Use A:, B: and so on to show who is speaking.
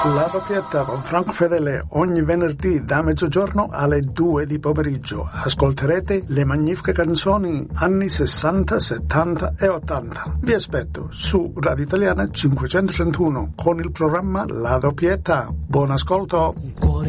A: La doppietta con Franco Fedele ogni venerdì da mezzogiorno alle 2 di pomeriggio. Ascolterete le magnifiche canzoni anni 60, 70 e 80. Vi aspetto su Radio Italiana 531 con il programma La doppietta. Buon ascolto.